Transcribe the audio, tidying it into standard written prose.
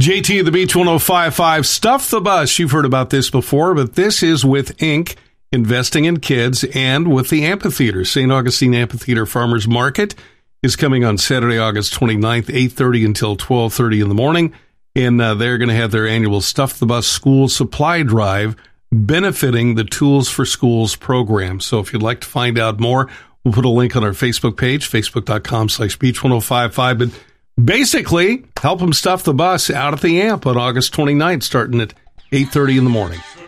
JT at the Beach 105.5. Stuff the Bus. You've heard about this before, but this is with Inc., Investing in Kids, and with the amphitheater. St. Augustine Amphitheater Farmers Market is coming on Saturday, August 29th, 8:30 until 12:30 in the morning. And they're going to have their annual Stuff the Bus school supply drive benefiting the Tools for Schools program. So if you'd like to find out more, we'll put a link on our Facebook page, facebook.com/beach1055. But basically, help them stuff the bus out at the AMP on August 29th, starting at 8:30 in the morning.